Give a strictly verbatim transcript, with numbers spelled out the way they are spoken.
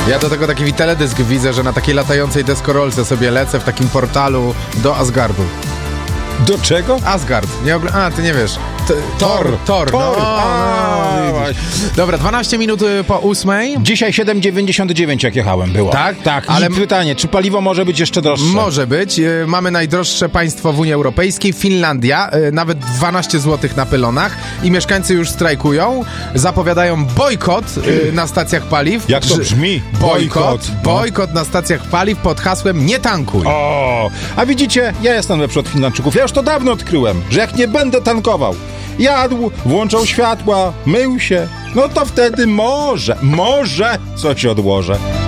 Ja do tego taki teledysk widzę, że na takiej latającej deskorolce sobie lecę w takim portalu do Asgardu. Do czego? Asgard. Nie ogl- A, ty nie wiesz. T- Thor. Thor. Thor. No, A, no, właśnie. Dobra, dwanaście minut y, po ósmej. Dzisiaj siedem dziewięćdziesiąt dziewięć jak jechałem było. Tak? Tak, Ale- ale pytanie, czy paliwo może być jeszcze droższe? Może być. Y, Mamy najdroższe państwo w Unii Europejskiej, Finlandia, y, nawet dwanaście złotych na pylonach i mieszkańcy już strajkują, zapowiadają bojkot y, na stacjach paliw. Jak to Że- brzmi? Bojkot. Bojkot. Bojkot na stacjach paliw pod hasłem nie tankuj. O, a widzicie, ja jestem lepszy od Finlandczyków. Ja już to dawno odkryłem, że jak nie będę tankował, jadł, włączał światła, mył się, no to wtedy może, może coś odłożę.